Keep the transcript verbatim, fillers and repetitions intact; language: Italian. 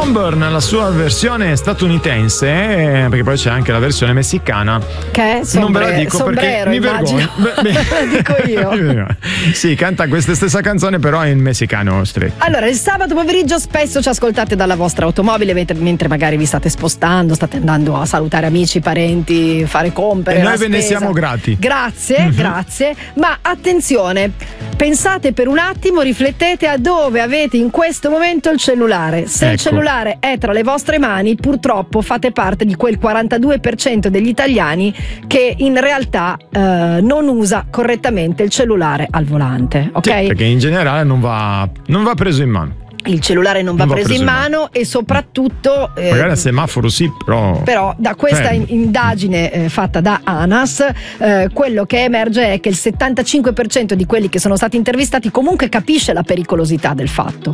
Number nella sua versione statunitense, eh, perché poi c'è anche la versione messicana. Che è sombre- non ve la dico sombrero, perché mi vergogno. Dico io. Sì, canta questa stessa canzone però in messicano stretto. Allora, il sabato pomeriggio spesso ci ascoltate dalla vostra automobile mentre, mentre magari vi state spostando, state andando a salutare amici, parenti, fare compere. E noi la ve ne spesa. siamo grati. Grazie, Mhm. grazie. Ma attenzione, pensate per un attimo, riflettete a dove avete in questo momento il cellulare. Se il Ecco. cellulare è tra le vostre mani, purtroppo fate parte di quel quarantadue per cento degli italiani che in realtà eh, non usa correttamente il cellulare al volante, ok? Sì, perché in generale non va, non va preso in mano. Il cellulare non va, Non va preso in preso in mano e soprattutto eh, Magari al semaforo sì, però. però da questa in- Fermi. indagine eh, fatta da ANAS eh, quello che emerge è che il settantacinque per cento di quelli che sono stati intervistati comunque capisce la pericolosità del fatto.